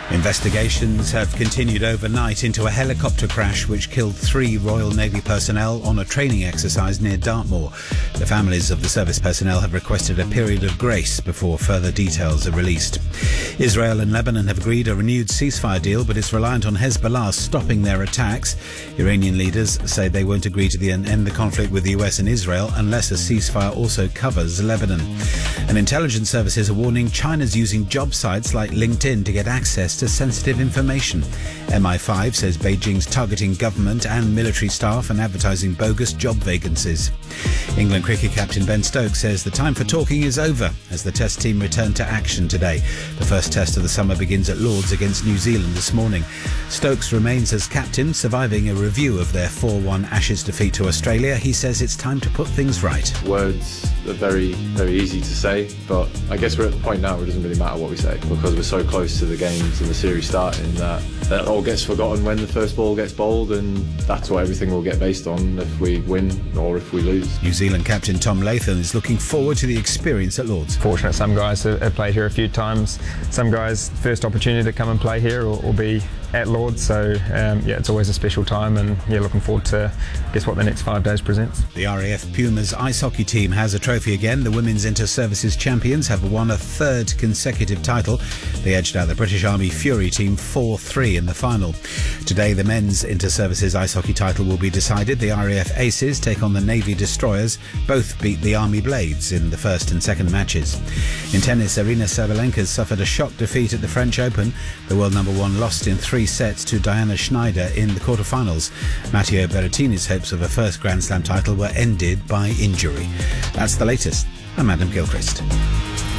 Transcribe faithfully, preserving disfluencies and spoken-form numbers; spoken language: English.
Investigations have continued overnight into a helicopter crash which killed three Royal Navy personnel on a training exercise near Dartmoor. The families of the service personnel have requested a period of grace before further details are released. Israel and Lebanon have agreed a renewed ceasefire deal, but it's reliant on Hezbollah stopping their attacks. Iranian leaders say they won't agree to the end the conflict with the U S and Israel unless a ceasefire also covers Lebanon. And intelligence services are warning China's using job sites like LinkedIn to get access to sensitive information. M I five says Beijing's targeting government and military staff and advertising bogus job vacancies. England cricket captain Ben Stokes says the time for talking is over as the Test team return to action today. The first Test of the summer begins at Lords against New Zealand this morning. Stokes remains as captain, surviving a review of their four one Ashes defeat to Australia. He says it's time to put things right. Words are very, very easy to say, but I guess we're at the point now where it doesn't really matter what we say because we're so close to the games and the series starting that that all gets forgotten when the first ball gets bowled, and that's what everything will get based on if we win or if we lose. New Zealand captain Tom Latham is looking forward to the experience at Lords. Fortunate some guys have played here a few times. Some guys first opportunity to come and play here or, or be at Lords, so um, yeah, it's always a special time, and yeah, looking forward to guess what the next five days presents. The R A F Pumas ice hockey team has a trophy again. The Women's Inter-Services champions have won a third consecutive title. They edged out the British Army Fury team four three in the final. Today the men's Inter-Services ice hockey title will be decided. The R A F Aces take on the Navy Destroyers. Both beat the Army Blades in the first and second matches. In tennis, Aryna Sabalenka suffered a shock defeat at the French Open. The world number one lost in three sets to Diana Schneider in the quarterfinals. Matteo Berrettini's hopes of a first Grand Slam title were ended by injury. That's the latest. I'm Adam Gilchrist.